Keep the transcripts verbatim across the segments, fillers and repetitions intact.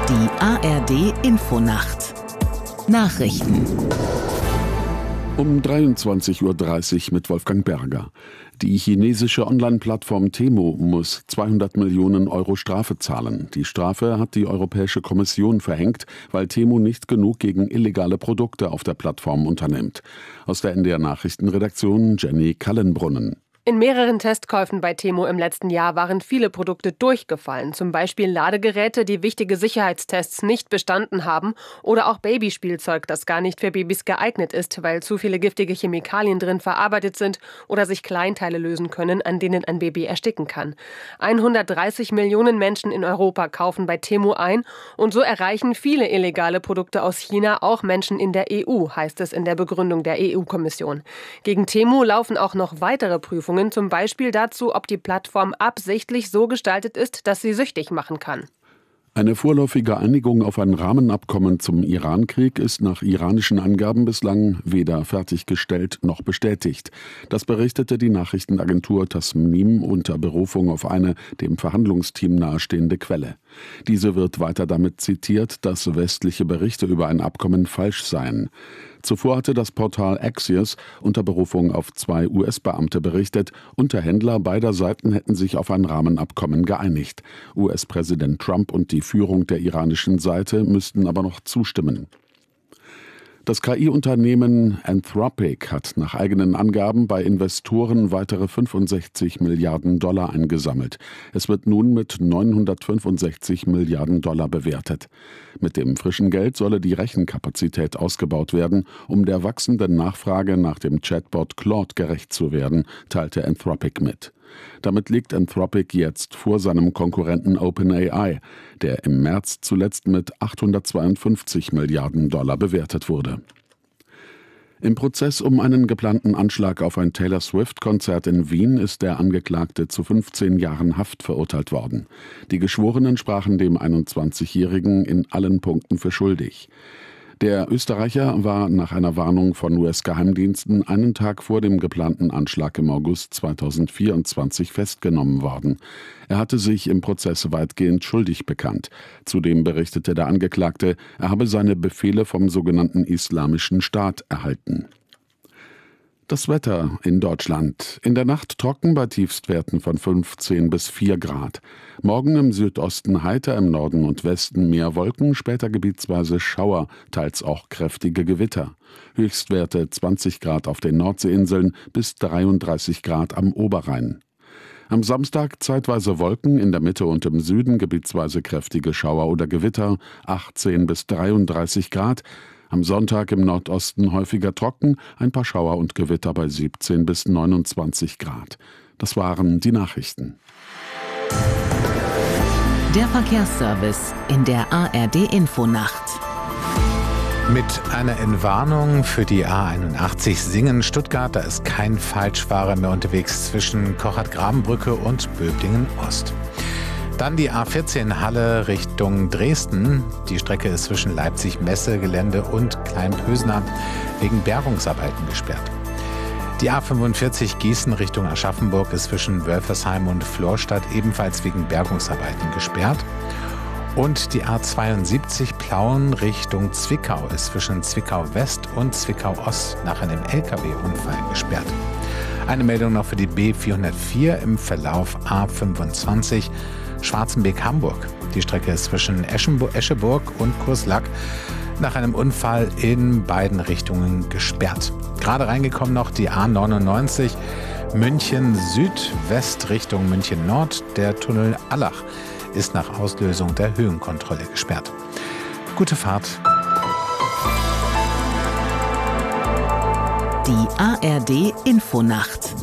Die A R D-Infonacht Nachrichten um dreiundzwanzig Uhr dreißig mit Wolfgang Berger. Die chinesische Online-Plattform Temu muss zweihundert Millionen Euro Strafe zahlen. Die Strafe hat die Europäische Kommission verhängt, weil Temu nicht genug gegen illegale Produkte auf der Plattform unternimmt. Aus der N D R-Nachrichtenredaktion Jenny Kallenbrunnen. In mehreren Testkäufen bei Temu im letzten Jahr waren viele Produkte durchgefallen, zum Beispiel Ladegeräte, die wichtige Sicherheitstests nicht bestanden haben, oder auch Babyspielzeug, das gar nicht für Babys geeignet ist, weil zu viele giftige Chemikalien drin verarbeitet sind oder sich Kleinteile lösen können, an denen ein Baby ersticken kann. hundertdreißig Millionen Menschen in Europa kaufen bei Temu ein und so erreichen viele illegale Produkte aus China auch Menschen in der E U, heißt es in der Begründung der E U-Kommission. Gegen Temu laufen auch noch weitere Prüfungen, zum Beispiel dazu, ob die Plattform absichtlich so gestaltet ist, dass sie süchtig machen kann. Eine vorläufige Einigung auf ein Rahmenabkommen zum Iran-Krieg ist nach iranischen Angaben bislang weder fertiggestellt noch bestätigt. Das berichtete die Nachrichtenagentur Tasnim unter Berufung auf eine dem Verhandlungsteam nahestehende Quelle. Diese wird weiter damit zitiert, dass westliche Berichte über ein Abkommen falsch seien. Zuvor hatte das Portal Axios unter Berufung auf zwei U S-Beamte berichtet, Unterhändler beider Seiten hätten sich auf ein Rahmenabkommen geeinigt. U S-Präsident Trump und die Führung der iranischen Seite müssten aber noch zustimmen. Das K I-Unternehmen Anthropic hat nach eigenen Angaben bei Investoren weitere fünfundsechzig Milliarden Dollar eingesammelt. Es wird nun mit neunhundertfünfundsechzig Milliarden Dollar bewertet. Mit dem frischen Geld solle die Rechenkapazität ausgebaut werden, um der wachsenden Nachfrage nach dem Chatbot Claude gerecht zu werden, teilte Anthropic mit. Damit liegt Anthropic jetzt vor seinem Konkurrenten OpenAI, der im März zuletzt mit achthundertzweiundfünfzig Milliarden Dollar bewertet wurde. Im Prozess um einen geplanten Anschlag auf ein Taylor Swift-Konzert in Wien ist der Angeklagte zu fünfzehn Jahren Haft verurteilt worden. Die Geschworenen sprachen dem einundzwanzigjährigen in allen Punkten für schuldig. Der Österreicher war nach einer Warnung von U S-Geheimdiensten einen Tag vor dem geplanten Anschlag im August zweitausendvierundzwanzig festgenommen worden. Er hatte sich im Prozess weitgehend schuldig bekannt. Zudem berichtete der Angeklagte, er habe seine Befehle vom sogenannten Islamischen Staat erhalten. Das Wetter in Deutschland. In der Nacht trocken bei Tiefstwerten von fünfzehn bis vier Grad. Morgen im Südosten heiter, im Norden und Westen mehr Wolken, später gebietsweise Schauer, teils auch kräftige Gewitter. Höchstwerte zwanzig Grad auf den Nordseeinseln bis dreiunddreißig Grad am Oberrhein. Am Samstag zeitweise Wolken, in der Mitte und im Süden gebietsweise kräftige Schauer oder Gewitter, achtzehn bis dreiunddreißig Grad. Am Sonntag im Nordosten häufiger trocken, ein paar Schauer und Gewitter bei siebzehn bis neunundzwanzig Grad. Das waren die Nachrichten. Der Verkehrsservice in der A R D-Infonacht. Mit einer Entwarnung für die A einundachtzig Singen-Stuttgart, da ist kein Falschfahrer mehr unterwegs zwischen Kochert-Grabenbrücke und Böblingen-Ost. Dann die A vierzehn Halle Richtung Dresden. Die Strecke ist zwischen Leipzig-Messe-Gelände und Kleinpösner wegen Bergungsarbeiten gesperrt. Die A fünfundvierzig Gießen Richtung Aschaffenburg ist zwischen Wölfersheim und Florstadt ebenfalls wegen Bergungsarbeiten gesperrt. Und die A zweiundsiebzig Plauen Richtung Zwickau ist zwischen Zwickau West und Zwickau Ost nach einem L K W-Unfall gesperrt. Eine Meldung noch für die B vierhundertvier im Verlauf A fünfundzwanzig Schwarzenbeek-Hamburg. Die Strecke ist zwischen Escheburg und Kurslack nach einem Unfall in beiden Richtungen gesperrt. Gerade reingekommen noch die A neunundneunzig München Südwest Richtung München Nord. Der Tunnel Allach ist nach Auslösung der Höhenkontrolle gesperrt. Gute Fahrt. Die A R D-Infonacht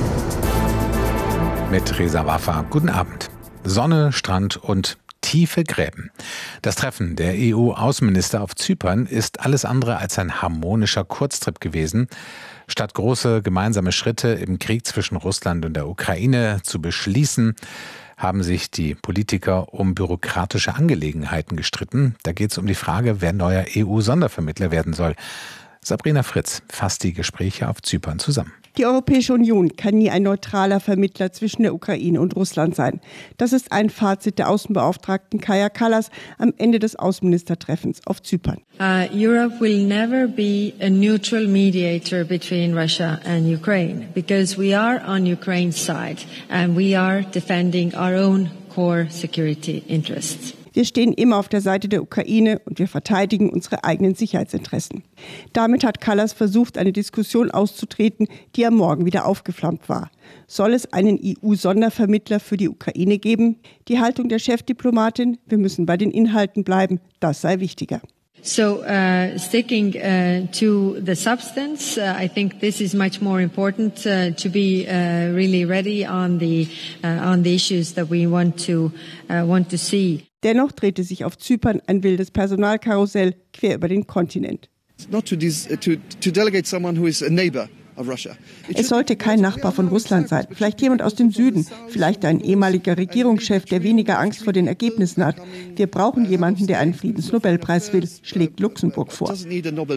mit Reza Waffa. Guten Abend. Sonne, Strand und tiefe Gräben. Das Treffen der E U-Außenminister auf Zypern ist alles andere als ein harmonischer Kurztrip gewesen. Statt große gemeinsame Schritte im Krieg zwischen Russland und der Ukraine zu beschließen, haben sich die Politiker um bürokratische Angelegenheiten gestritten. Da geht es um die Frage, wer neuer E U-Sondervermittler werden soll. Sabrina Fritz fasst die Gespräche auf Zypern zusammen. Die Europäische Union kann nie ein neutraler Vermittler zwischen der Ukraine und Russland sein. Das ist ein Fazit der Außenbeauftragten Kaja Kallas am Ende des Außenministertreffens auf Zypern. Uh, Europe will never be a neutral mediator between Russia and Ukraine because we are on Ukraine's side and we are defending our own core security interests. Wir stehen immer auf der Seite der Ukraine und wir verteidigen unsere eigenen Sicherheitsinteressen. Damit hat Kallas versucht, eine Diskussion auszutreten, die am Morgen wieder aufgeflammt war. Soll es einen E U-Sondervermittler für die Ukraine geben? Die Haltung der Chefdiplomatin, wir müssen bei den Inhalten bleiben, das sei wichtiger. So uh, sticking uh, to the substance, uh, I think this is much more important uh, to be uh, really ready on the uh, on the issues that we want to uh, want to see. Dennoch drehte sich auf Zypern ein wildes Personalkarussell quer über den Kontinent. Es sollte kein Nachbar von Russland sein, vielleicht jemand aus dem Süden, vielleicht ein ehemaliger Regierungschef, der weniger Angst vor den Ergebnissen hat. Wir brauchen jemanden, der einen Friedensnobelpreis will, schlägt Luxemburg vor.